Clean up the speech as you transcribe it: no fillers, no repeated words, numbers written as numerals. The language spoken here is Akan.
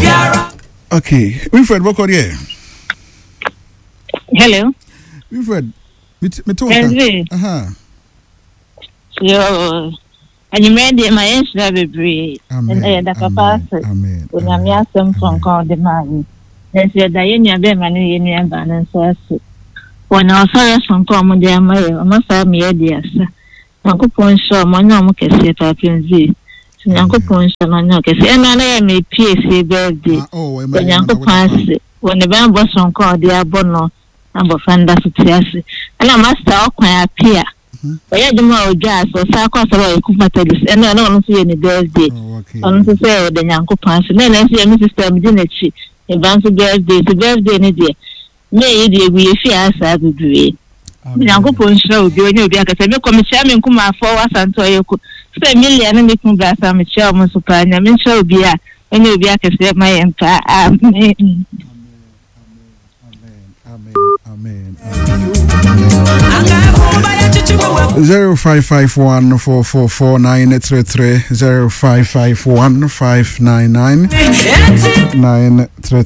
Okay, Wilfred, what here? Hello. Wilfred, me talk. Yo, and you made my answer be and the capacity. Amen. When I'm asking from call the man. Then said Diana Bemani in your balance. When I saw some common dear Mario, I must have me ideas. Uncle Ponshaw, my normal cassette, I can see. Uncle Ponshaw, my no cassette, and I am a PSA birthday. Oh, when Uncle Pansy, when the band was on call, the abono, number Fanda Sutiasi, and I must talk when I appear. But I don't know gas or Sarkos or Kupatalis, and I don't see any birthday. On to say the Uncle Pansy, then I see a Mrs. Tamidinichi, a bunch of birthday, the birthday in a day. May we fear as we do. Uncle Ponshaw, doing you because I make a chairman come out for us and so you could say million and making glass. I'm a chairman super and I'm in show beer and you'll be able to save my empire. Amen. Amen. 0551 444 933 0551 599 933